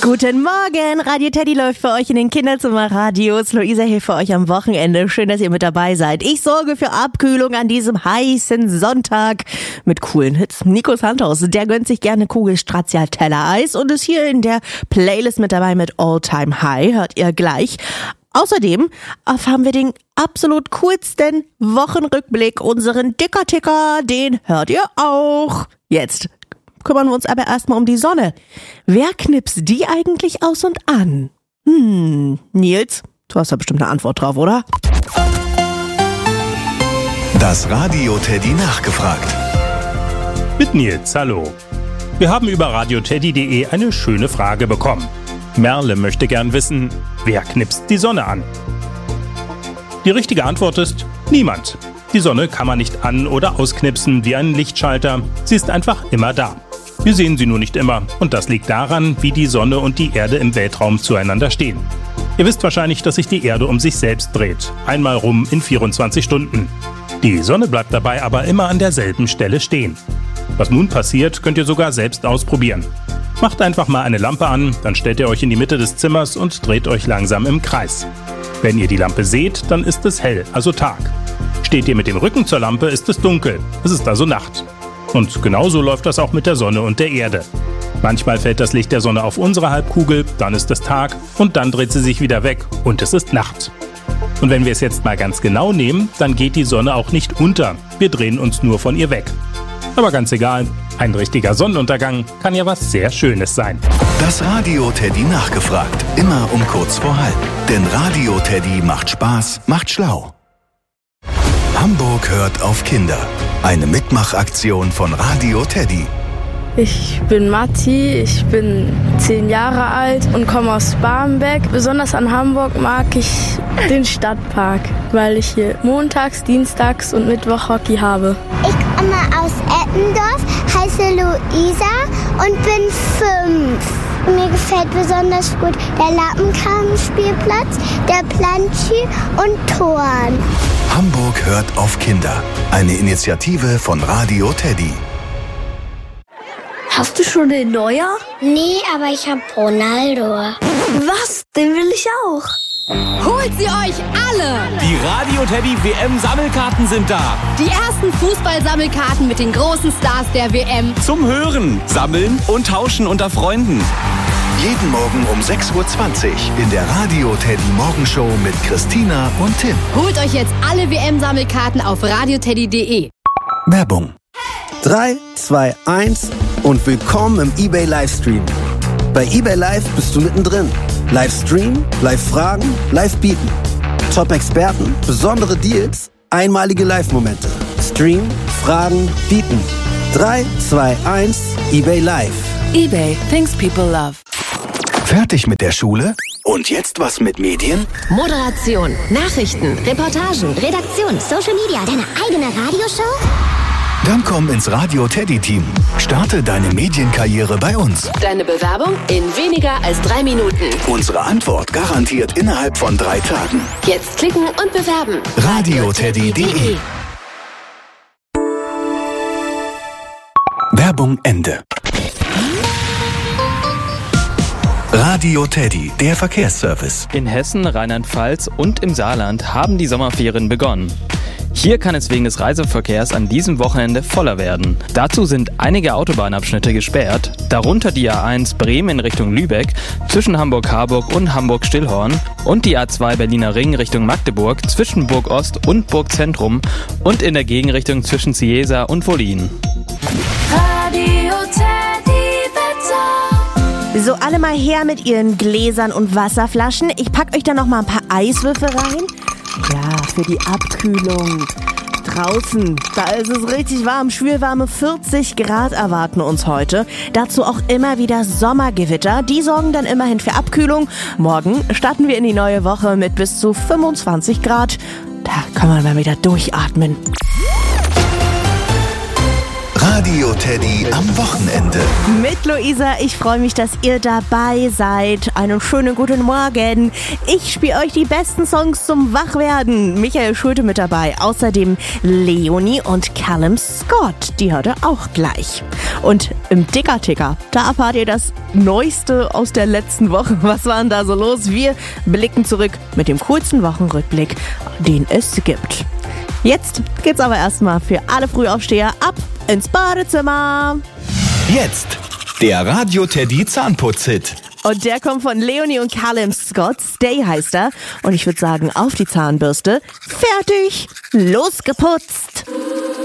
Guten Morgen, Radio Teddy läuft für euch in den Kinderzimmerradios. Luisa hier für euch am Wochenende. Schön, dass ihr mit dabei seid. Ich sorge für Abkühlung an diesem heißen Sonntag mit coolen Hits. Nikos Handhaus, der gönnt sich gerne Kugel Stracciatella-Eis und ist hier in der Playlist mit dabei mit All Time High. Hört ihr gleich. Außerdem erfahren wir den absolut coolsten Wochenrückblick, unseren Dicker-Ticker, den hört ihr auch. Jetzt kümmern wir uns aber erstmal um die Sonne. Wer knipst die eigentlich aus und an? Nils, du hast da bestimmt eine Antwort drauf, oder? Das Radio Teddy nachgefragt. Mit Nils, hallo. Wir haben über radioteddy.de eine schöne Frage bekommen. Merle möchte gern wissen, wer knipst die Sonne an? Die richtige Antwort ist niemand. Die Sonne kann man nicht an- oder ausknipsen wie einen Lichtschalter. Sie ist einfach immer da. Wir sehen sie nur nicht immer und das liegt daran, wie die Sonne und die Erde im Weltraum zueinander stehen. Ihr wisst wahrscheinlich, dass sich die Erde um sich selbst dreht. Einmal rum in 24 Stunden. Die Sonne bleibt dabei aber immer an derselben Stelle stehen. Was nun passiert, könnt ihr sogar selbst ausprobieren. Macht einfach mal eine Lampe an, dann stellt ihr euch in die Mitte des Zimmers und dreht euch langsam im Kreis. Wenn ihr die Lampe seht, dann ist es hell, also Tag. Steht ihr mit dem Rücken zur Lampe, ist es dunkel. Es ist also Nacht. Und genauso läuft das auch mit der Sonne und der Erde. Manchmal fällt das Licht der Sonne auf unsere Halbkugel, dann ist es Tag und dann dreht sie sich wieder weg und es ist Nacht. Und wenn wir es jetzt mal ganz genau nehmen, dann geht die Sonne auch nicht unter. Wir drehen uns nur von ihr weg. Aber ganz egal, ein richtiger Sonnenuntergang kann ja was sehr Schönes sein. Das Radio Teddy nachgefragt. Immer um kurz vor halb. Denn Radio Teddy macht Spaß, macht schlau. Hamburg hört auf Kinder. Eine Mitmachaktion von Radio Teddy. Ich bin Matti, ich bin 10 Jahre alt und komme aus Barmbek. Besonders an Hamburg mag ich den Stadtpark, weil ich hier montags, dienstags und Mittwoch Hockey habe. Ich komme aus Eppendorf, heiße Luisa und bin 5. Mir gefällt besonders gut der Lappenkramspielplatz, der Planschie und Toren. Hamburg hört auf Kinder. Eine Initiative von Radio Teddy. Hast du schon den Neuer? Nee, aber ich hab Ronaldo. Was? Den will ich auch. Holt sie euch alle! Die Radio Teddy WM-Sammelkarten sind da. Die ersten Fußballsammelkarten mit den großen Stars der WM. Zum Hören, Sammeln und Tauschen unter Freunden. Jeden Morgen um 6.20 Uhr in der Radio Teddy Morgenshow mit Christina und Tim. Holt euch jetzt alle WM-Sammelkarten auf radioteddy.de. Werbung. 3, 2, 1 und willkommen im eBay Livestream. Bei eBay Live bist du mittendrin. Livestream, Live-Fragen, Live-Bieten. Top-Experten, besondere Deals, einmalige Live-Momente. Stream, Fragen, Bieten. 3, 2, 1, eBay Live. eBay, things people love. Fertig mit der Schule? Und jetzt was mit Medien? Moderation, Nachrichten, Reportagen, Redaktion, Social Media, deine eigene Radioshow? Dann komm ins Radio Teddy Team. Starte deine Medienkarriere bei uns. Deine Bewerbung in weniger als 3 Minuten. Unsere Antwort garantiert innerhalb von 3 Tagen. Jetzt klicken und bewerben. radioteddy.de. Werbung Ende. Radio Teddy, der Verkehrsservice. In Hessen, Rheinland-Pfalz und im Saarland haben die Sommerferien begonnen. Hier kann es wegen des Reiseverkehrs an diesem Wochenende voller werden. Dazu sind einige Autobahnabschnitte gesperrt, darunter die A1 Bremen in Richtung Lübeck zwischen Hamburg-Harburg und Hamburg-Stillhorn und die A2 Berliner Ring Richtung Magdeburg zwischen Burg-Ost und Burg-Zentrum und in der Gegenrichtung zwischen Ciesa und Wollin. Radio Teddy Wetter. So, alle mal her mit ihren Gläsern und Wasserflaschen. Ich pack euch da noch mal ein paar Eiswürfel rein. Ja, für die Abkühlung. Draußen, da ist es richtig warm. Schwülwarme 40 Grad erwarten uns heute. Dazu auch immer wieder Sommergewitter. Die sorgen dann immerhin für Abkühlung. Morgen starten wir in die neue Woche mit bis zu 25 Grad. Da kann man mal wieder durchatmen. Radio Teddy am Wochenende. Mit Luisa, ich freue mich, dass ihr dabei seid. Einen schönen guten Morgen. Ich spiele euch die besten Songs zum Wachwerden. Michael Schulte mit dabei. Außerdem Leonie und Callum Scott. Die hört ihr auch gleich. Und im Ticker, da erfahrt ihr das Neueste aus der letzten Woche. Was war denn da so los? Wir blicken zurück mit dem coolsten Wochenrückblick, den es gibt. Jetzt geht's aber erstmal für alle Frühaufsteher ab ins Badezimmer. Jetzt der Radio Teddy Zahnputz-Hit. Und der kommt von Leonie und Callum Scott. Stay heißt er. Und ich würde sagen, auf die Zahnbürste. Fertig, losgeputzt.